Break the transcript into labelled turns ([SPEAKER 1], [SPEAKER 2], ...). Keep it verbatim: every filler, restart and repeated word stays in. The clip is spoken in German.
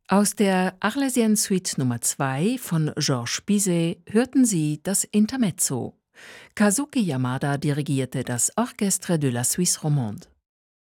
[SPEAKER 1] Aus der Arlésienne Suite Nummer zwei von Georges Bizet hörten Sie das Intermezzo. Kazuki Yamada dirigierte das Orchestre de la Suisse Romande.